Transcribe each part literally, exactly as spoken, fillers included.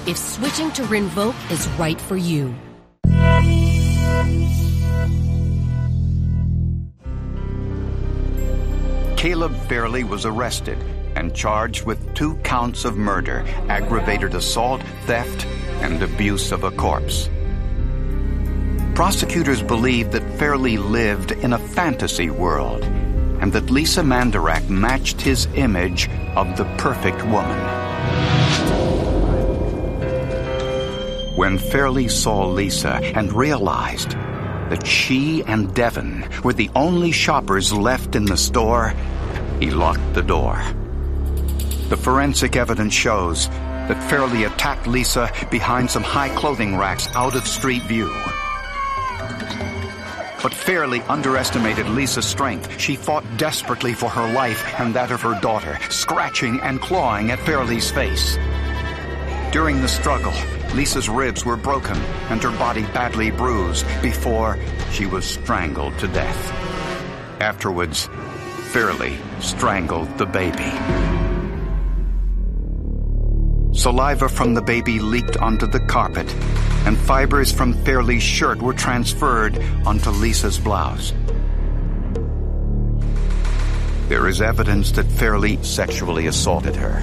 if switching to Rinvoq is right for you. Caleb Fairley was arrested and charged with two counts of murder, aggravated assault, theft, and abuse of a corpse. Prosecutors believed that Fairley lived in a fantasy world and that Lisa Mandarach matched his image of the perfect woman. When Fairley saw Lisa and realized that she and Devon were the only shoppers left in the store, he locked the door. The forensic evidence shows that Fairley attacked Lisa behind some high clothing racks out of street view. But Fairley underestimated Lisa's strength. She fought desperately for her life and that of her daughter, scratching and clawing at Fairley's face. During the struggle, Lisa's ribs were broken and her body badly bruised before she was strangled to death. Afterwards, Fairley strangled the baby. Saliva from the baby leaked onto the carpet, and fibers from Fairley's shirt were transferred onto Lisa's blouse. There is evidence that Fairley sexually assaulted her.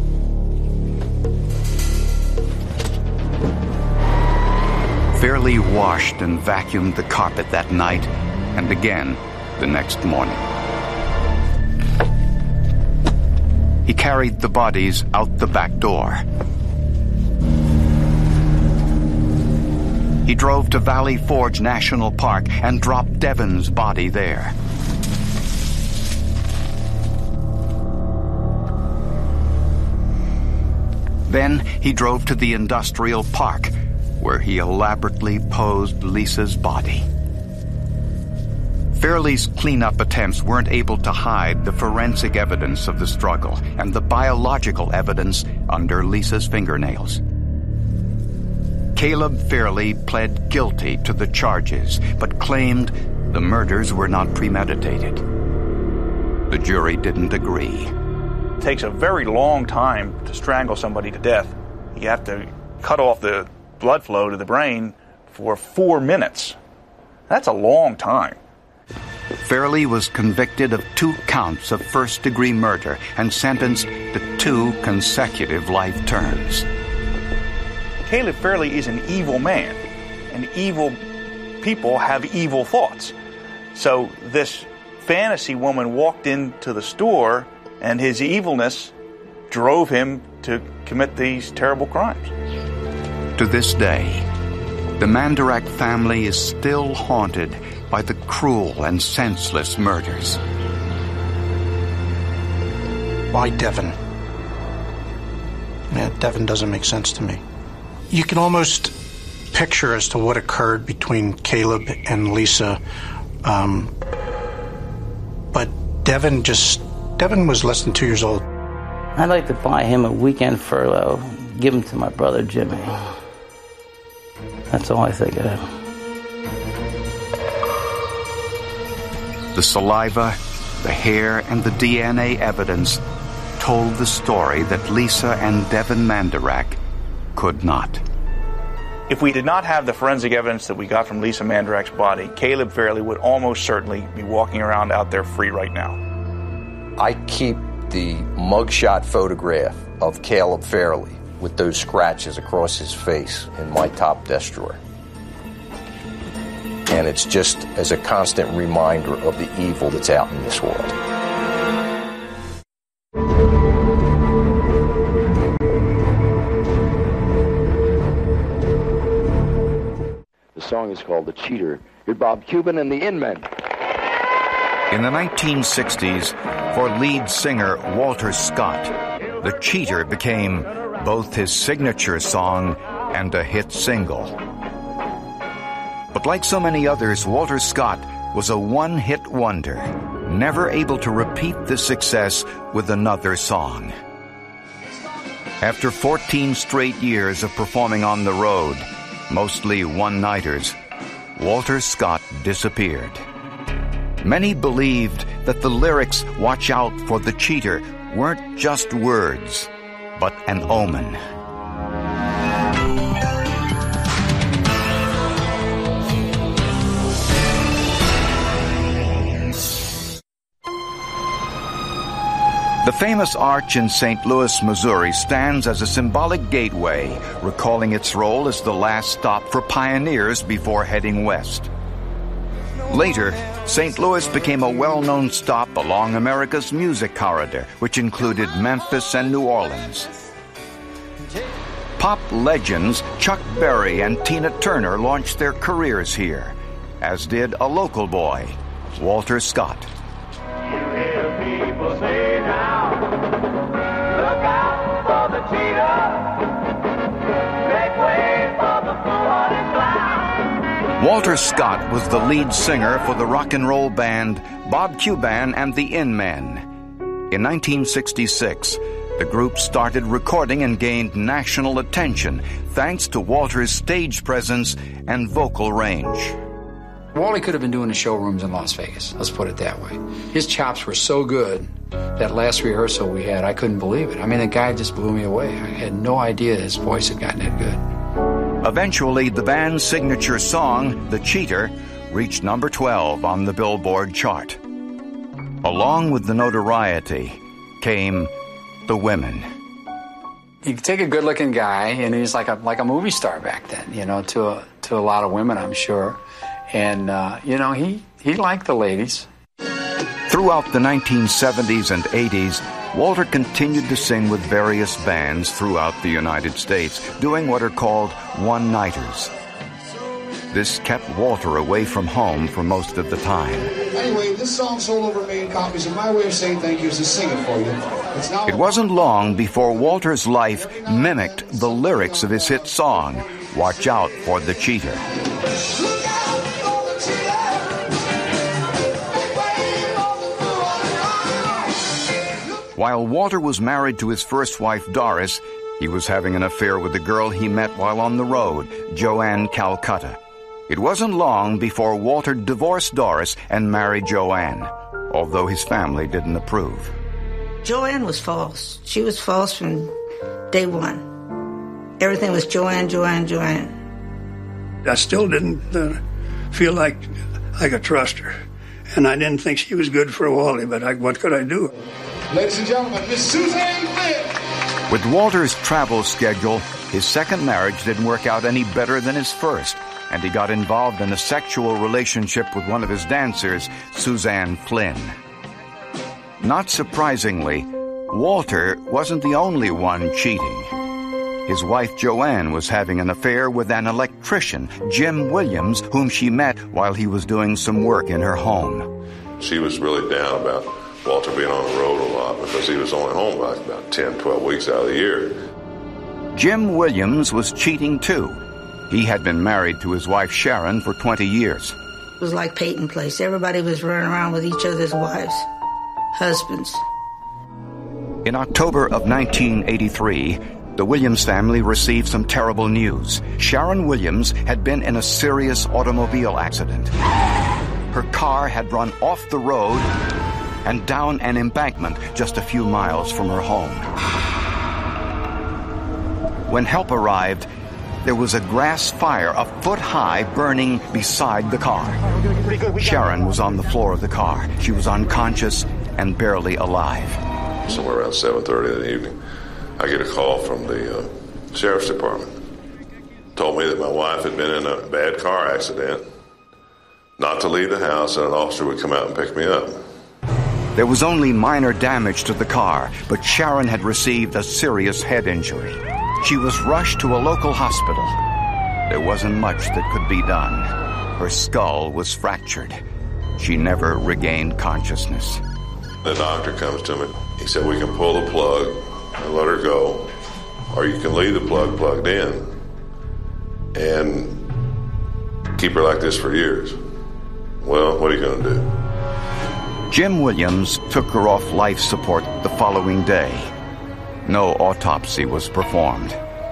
Fairley washed and vacuumed the carpet that night and again the next morning. He carried the bodies out the back door. He drove to Valley Forge National Park and dropped Devon's body there. Then he drove to the industrial park, where he elaborately posed Lisa's body. Fairley's cleanup attempts weren't able to hide the forensic evidence of the struggle and the biological evidence under Lisa's fingernails. Caleb Fairley pled guilty to the charges, but claimed the murders were not premeditated. The jury didn't agree. It takes a very long time to strangle somebody to death. You have to cut off the blood flow to the brain for four minutes. That's a long time. Fairley was convicted of two counts of first-degree murder and sentenced to two consecutive life terms. Caleb Fairley is an evil man, and evil people have evil thoughts. So this fantasy woman walked into the store, and his evilness drove him to commit these terrible crimes. To this day, the Mandarach family is still haunted by the cruel and senseless murders. Why Devon? Yeah, Devon doesn't make sense to me. You can almost picture as to what occurred between Caleb and Lisa, um, but Devon just, Devon was less than two years old. I'd like to buy him a weekend furlough, give him to my brother Jimmy. That's all I think of. The saliva, the hair, and the D N A evidence told the story that Lisa and Devon Mandarach could not. If we did not have the forensic evidence that we got from Lisa Mandarach's body, Caleb Fairley would almost certainly be walking around out there free right now. I keep the mugshot photograph of Caleb Fairley with those scratches across his face in my top desk drawer. And it's just as a constant reminder of the evil that's out in this world. The song is called The Cheater. Here's Bob Cuban and the In-Men. In the nineteen sixties, for lead singer Walter Scott, The Cheater became both his signature song and a hit single. But like so many others, Walter Scott was a one-hit wonder, never able to repeat this success with another song. After fourteen straight years of performing on the road, mostly one-nighters, Walter Scott disappeared. Many believed that the lyrics "Watch out for the cheater" weren't just words, but an omen. The famous arch in Saint Louis, Missouri stands as a symbolic gateway, recalling its role as the last stop for pioneers before heading west. Later, Saint Louis became a well-known stop along America's music corridor, which included Memphis and New Orleans. Pop legends Chuck Berry and Tina Turner launched their careers here, as did a local boy, Walter Scott. You hear people say now, look out for the cheetah, make way for the four-headed clown. Walter Scott was the lead singer for the rock and roll band Bob Cuban and the In-Men. In nineteen sixty-six, the group started recording and gained national attention thanks to Walter's stage presence and vocal range. Wally could have been doing the showrooms in Las Vegas, let's put it that way. His chops were so good, that last rehearsal we had, I couldn't believe it. I mean, the guy just blew me away. I had no idea his voice had gotten that good. Eventually, the band's signature song, The Cheater, reached number twelve on the Billboard chart. Along with the notoriety came the women. You could take a good-looking guy, and he's like a like a movie star back then, you know, to a, to a lot of women, I'm sure. And, uh, you know, he, he liked the ladies. Throughout the nineteen seventies and eighties, Walter continued to sing with various bands throughout the United States, doing what are called one-nighters. This kept Walter away from home for most of the time. Anyway, this song sold over a million copies, and my way of saying thank you is to sing it for you. It's now- It wasn't long before Walter's life mimicked the lyrics of his hit song, Watch Out for the Cheater. While Walter was married to his first wife, Doris, he was having an affair with a girl he met while on the road, Joanne Calcutta. It wasn't long before Walter divorced Doris and married Joanne, although his family didn't approve. Joanne was false. She was false from day one. Everything was Joanne, Joanne, Joanne. I still didn't uh, feel like I could trust her. And I didn't think she was good for Wally, but I, what could I do? Ladies and gentlemen, Miss Suzanne Flynn. With Walter's travel schedule, his second marriage didn't work out any better than his first, and he got involved in a sexual relationship with one of his dancers, Suzanne Flynn. Not surprisingly, Walter wasn't the only one cheating. His wife Joanne was having an affair with an electrician, Jim Williams, whom she met while he was doing some work in her home. She was really down about Walter being on the road a lot because he was only home like about ten, twelve weeks out of the year. Jim Williams was cheating too. He had been married to his wife Sharon for twenty years. It was like Peyton Place. Everybody was running around with each other's wives, husbands. In October of nineteen eighty-three, the Williams family received some terrible news. Sharon Williams had been in a serious automobile accident. Her car had run off the road and down an embankment just a few miles from her home. When help arrived, there was a grass fire a foot high burning beside the car. Sharon was on the floor of the car. She was unconscious and barely alive. Somewhere around seven thirty in the evening, I get a call from the uh, sheriff's department. Told me that my wife had been in a bad car accident, not to leave the house, and an officer would come out and pick me up. There was only minor damage to the car, but Sharon had received a serious head injury. She was rushed to a local hospital. There wasn't much that could be done. Her skull was fractured. She never regained consciousness. The doctor comes to me. He said, we can pull the plug and let her go, or you can leave the plug plugged in and keep her like this for years. Well, what are you going to do? Jim Williams took her off life support the following day. No autopsy was performed.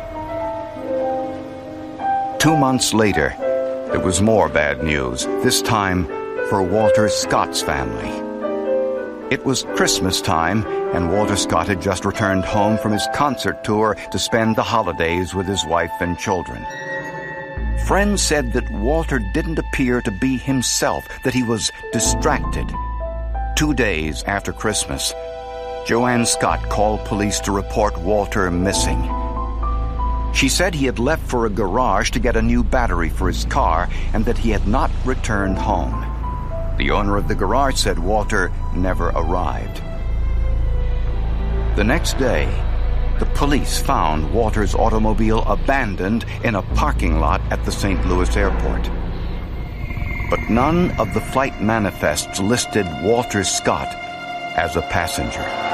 Two months later, there was more bad news, this time for Walter Scott's family. It was Christmas time, and Walter Scott had just returned home from his concert tour to spend the holidays with his wife and children. Friends said that Walter didn't appear to be himself, that he was distracted. Two days after Christmas, Joanne Scott called police to report Walter missing. She said he had left for a garage to get a new battery for his car and that he had not returned home. The owner of the garage said Walter never arrived. The next day, the police found Walter's automobile abandoned in a parking lot at the Saint Louis airport. But none of the flight manifests listed Walter Scott as a passenger.